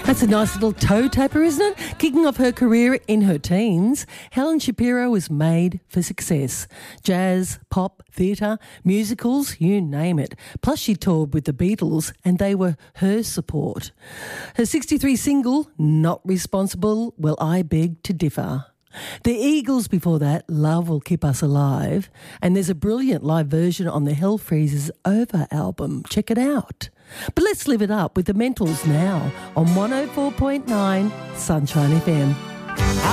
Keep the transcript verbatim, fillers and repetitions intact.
That's a nice little toe tapper, isn't it? Kicking off her career in her teens, Helen Shapiro was made for success. Jazz, pop, theatre, musicals, you name it. Plus she toured with the Beatles and they were her support. Her sixty-three single, Not Responsible, well, I beg to differ. The Eagles before that, Love Will Keep Us Alive. And there's a brilliant live version on the Hell Freezes Over album. Check it out. But let's live it up with the Mentals now on one oh four point nine Sunshine F M.